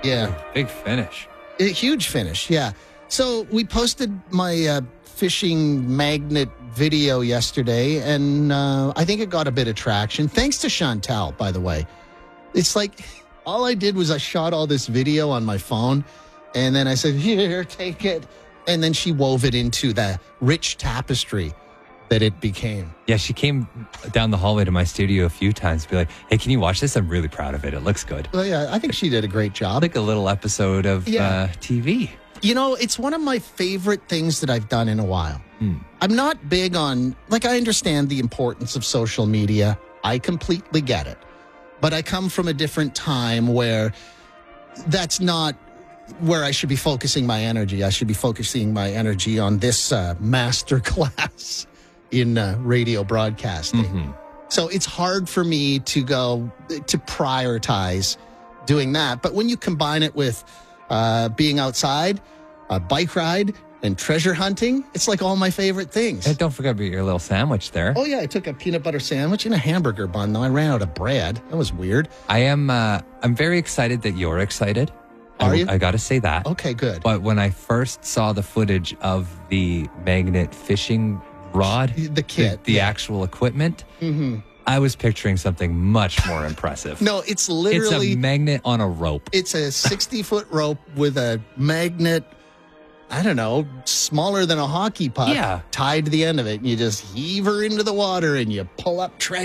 Yeah. Big finish. A huge finish, yeah. So we posted my fishing magnet video yesterday, and I think it got a bit of traction. Thanks to Chantal, by the way. It's like all I did was I shot all this video on my phone, and then I said, here, take it. And then she wove it into the rich tapestry that it became. Yeah, she came down the hallway to my studio a few times to be like, hey, can you watch this? I'm really proud of it. It looks good. Well, yeah, I think she did a great job. Like a little episode of TV. You know, it's one of my favorite things that I've done in a while. I'm not big on, like, I understand the importance of social media. I completely get it. But I come from a different time where that's not where I should be focusing my energy. I should be focusing my energy on this master class in radio broadcasting. So it's hard for me to prioritize doing that. But when you combine it with being outside, a bike ride, and treasure hunting, it's like all my favorite things. And don't forget about your little sandwich there. Oh, yeah, I took a peanut butter sandwich and a hamburger bun, though I ran out of bread. That was weird. I'm very excited that you're excited. Are you? I got to say that. Okay, good. But when I first saw the footage of the magnet fishing rod, The kit, the actual equipment, I was picturing something much more impressive. No, it's literally... It's a magnet on a rope. It's a 60-foot rope with a magnet, I don't know, smaller than a hockey puck, tied to the end of it. And you just heave her into the water and you pull up treasure.